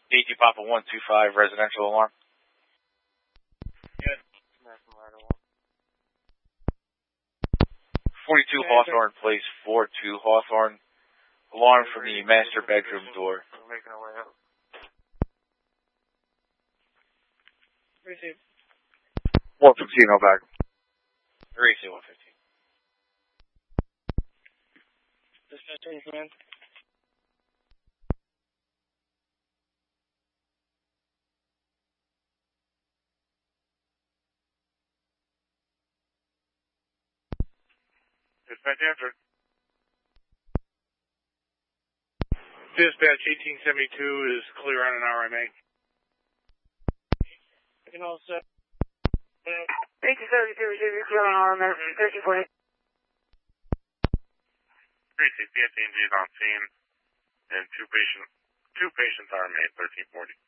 AT Papa 125 residential alarm. Yes. 42 Hawthorne Place, 42 Hawthorne. Alarm from the master bedroom door. We're making our way out. Receive. 115, no back. Receive 115. Dispatcher in command. Dispatch answer. Dispatch 1872 is clear on an RMA. I can all set. 1872 is clear on RMA. 1340. Receive. PSNG is on scene, and two patients RMA 1340.